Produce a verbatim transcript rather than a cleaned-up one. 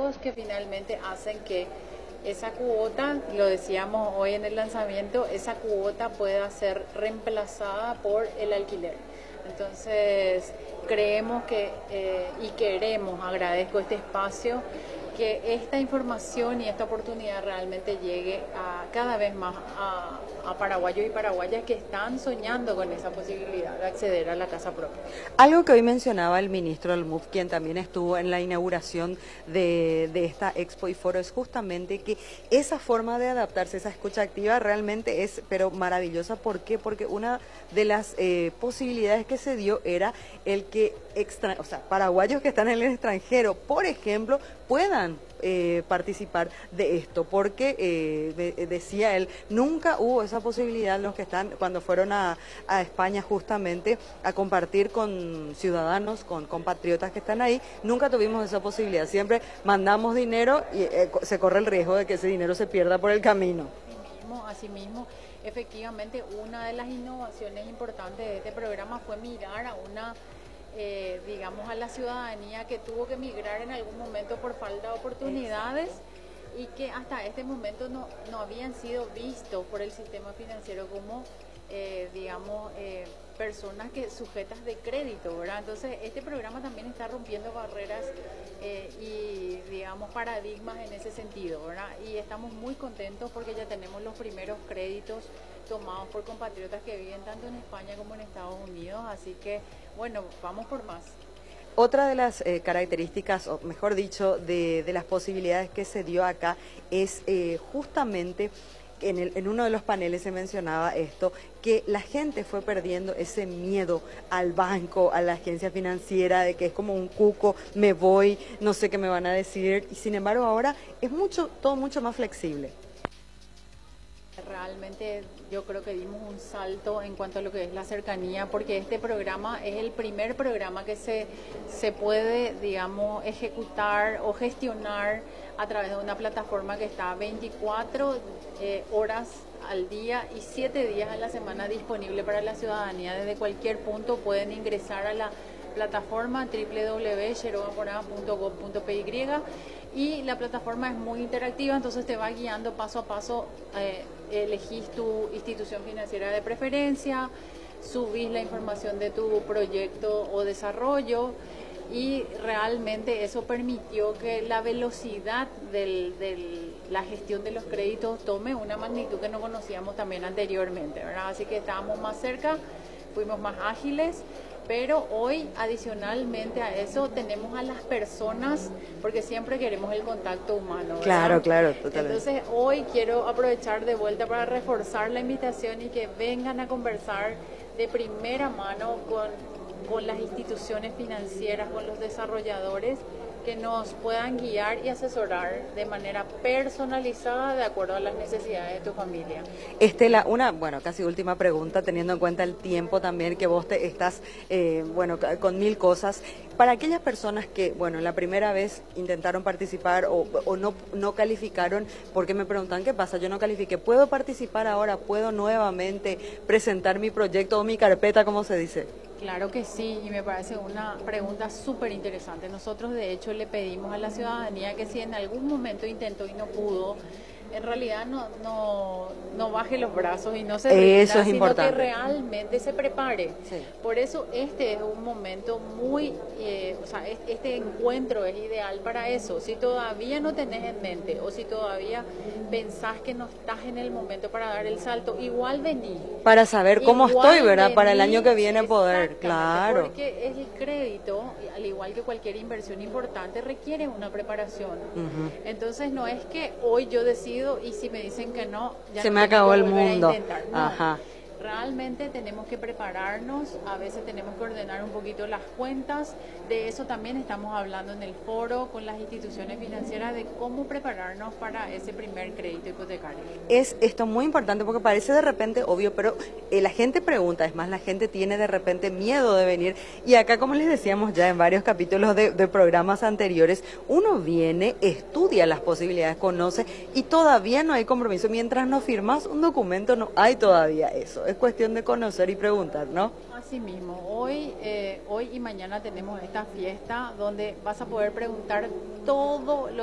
motivos que finalmente hacen que esa cuota, lo decíamos hoy en el lanzamiento, esa cuota pueda ser reemplazada por el alquiler. Entonces, creemos que eh, y queremos, agradezco este espacio, que esta información y esta oportunidad realmente llegue a cada vez más a, a paraguayos y paraguayas que están soñando con esa posibilidad de acceder a la casa propia. Algo que hoy mencionaba el ministro del M U F, quien también estuvo en la inauguración de, de esta expo y foro, es justamente que esa forma de adaptarse, esa escucha activa realmente es pero maravillosa. ¿Por qué? Porque una de las eh, posibilidades que se dio era el que extra, o sea, paraguayos que están en el extranjero, por ejemplo, puedan eh, participar de esto, porque eh, de, decía él, nunca hubo esa posibilidad los que están, cuando fueron a, a España justamente a compartir con ciudadanos, con compatriotas que están ahí, nunca tuvimos esa posibilidad, siempre mandamos dinero y eh, se corre el riesgo de que ese dinero se pierda por el camino. Asimismo, asimismo, efectivamente, una de las innovaciones importantes de este programa fue mirar a una Eh, digamos, a la ciudadanía que tuvo que migrar en algún momento por falta de oportunidades y que hasta este momento no, no habían sido vistos por el sistema financiero como, eh, digamos, eh, personas que sujetas de crédito, ¿verdad? Entonces, este programa también está rompiendo barreras eh, y, digamos, paradigmas en ese sentido, ¿verdad? Y estamos muy contentos porque ya tenemos los primeros créditos tomados por compatriotas que viven tanto en España como en Estados Unidos, así que, bueno, vamos por más. Otra de las eh, características, o mejor dicho, de, de las posibilidades que se dio acá es eh, justamente, en, el, en uno de los paneles se mencionaba esto, que la gente fue perdiendo ese miedo al banco, a la agencia financiera, de que es como un cuco, me voy, no sé qué me van a decir, y sin embargo ahora es mucho, todo mucho más flexible. Realmente yo creo que dimos un salto en cuanto a lo que es la cercanía, porque este programa es el primer programa que se, se puede, digamos, ejecutar o gestionar a través de una plataforma que está veinticuatro eh, horas al día y siete días a la semana disponible para la ciudadanía. Desde cualquier punto pueden ingresar a la plataforma doble u doble u doble u punto yerobaporada punto gob punto p y y la plataforma es muy interactiva, entonces te va guiando paso a paso, eh, elegís tu institución financiera de preferencia, subís la información de tu proyecto o desarrollo y realmente eso permitió que la velocidad de la gestión de los créditos tome una magnitud que no conocíamos también anteriormente, ¿verdad? Así que estábamos más cerca, fuimos más ágiles. Pero hoy, adicionalmente a eso, tenemos a las personas, porque siempre queremos el contacto humano, ¿verdad? Claro, claro, totalmente. Entonces, hoy quiero aprovechar de vuelta para reforzar la invitación y que vengan a conversar de primera mano con, con las instituciones financieras, con los desarrolladores, que nos puedan guiar y asesorar de manera personalizada de acuerdo a las necesidades de tu familia. Estela, una, bueno, casi última pregunta, teniendo en cuenta el tiempo también que vos te estás, eh, bueno, con mil cosas. Para aquellas personas que, bueno, la primera vez intentaron participar o, o no, no calificaron, porque me preguntan, ¿qué pasa? Yo no califiqué. ¿Puedo participar ahora? ¿Puedo nuevamente presentar mi proyecto o mi carpeta, como se dice? Claro que sí, y me parece una pregunta súper interesante. Nosotros, de hecho, le pedimos a la ciudadanía que si en algún momento intentó y no pudo, en realidad no no no baje los brazos y no se rinda, eso es sino importante, que realmente se prepare. Sí. Por eso este es un momento muy, eh, o sea, este encuentro es ideal para eso. Si todavía no tenés en mente o si todavía pensás que no estás en el momento para dar el salto, igual vení. Para saber cómo Igual estoy, ¿verdad? vení, para el año que viene poder, claro. Porque el crédito, al igual que cualquier inversión importante, requiere una preparación. Uh-huh. Entonces no es que hoy yo decido y si me dicen que no, ya se no me acabó el mundo. No, Ajá. realmente tenemos que prepararnos, a veces tenemos que ordenar un poquito las cuentas, de eso también estamos hablando en el foro con las instituciones financieras de cómo prepararnos para ese primer crédito hipotecario. Es esto muy importante porque parece de repente obvio, pero eh, la gente pregunta, es más, la gente tiene de repente miedo de venir y acá, como les decíamos ya en varios capítulos de, de programas anteriores, uno viene, estudia las posibilidades, conoce y todavía no hay compromiso. Mientras no firmas un documento no hay todavía eso. Es cuestión de conocer y preguntar, ¿no? Así mismo, hoy, eh, hoy y mañana tenemos esta fiesta donde vas a poder preguntar todo lo